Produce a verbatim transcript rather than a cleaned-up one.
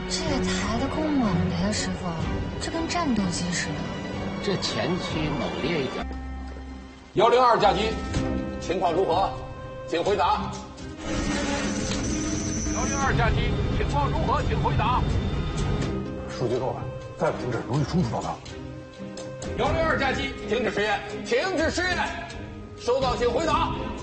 这也抬得够猛的呀，师傅，这跟战斗机似的。 这前期猛烈一点。 幺零二架机，情况如何？请回答。 幺零二架机，情况如何？请回答。 数据够了，再不停止，容易冲突到他。 幺零二架机，停止试验，停止试验。收到，请回答。